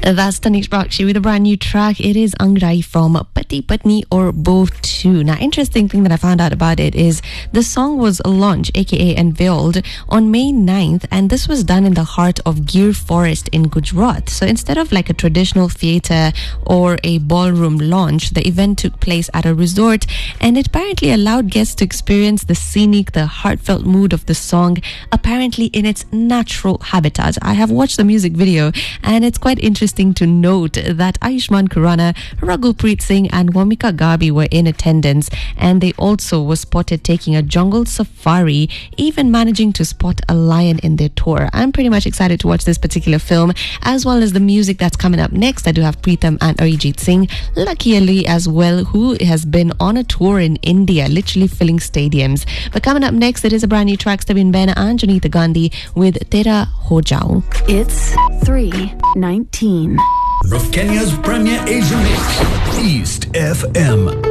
That's Tanish Bakshi with a brand new track. It is Angrai from Pati Patni or Both 2. Now, interesting thing that I found out about it is the song was launched, aka unveiled, on May 9th, and this was done in the heart of Gir Forest in Gujarat. So instead of like a traditional theatre or a ballroom launch, the event took place at a resort, and it apparently allowed guests to experience the scenic, the heartfelt mood of the song, apparently in its natural habitat. I have watched the music video, and it's quite interesting to note that Ayushmann Khurrana, Raghupreet Singh and Wamika Garbi were in attendance, and they also were spotted taking a jungle safari, even managing to spot a lion in their tour. I'm pretty much excited to watch this particular film, as well as the music that's coming up next. I do have Pritham and Arijit Singh, Lucky Ali as well, who has been on a tour in India, literally filling stadiums. But coming up next, it is a brand new track, Stabin Ben and Janita Gandhi with Tera Ho Jao. It's 3:19. Of Kenya's premier Asia mix, East FM.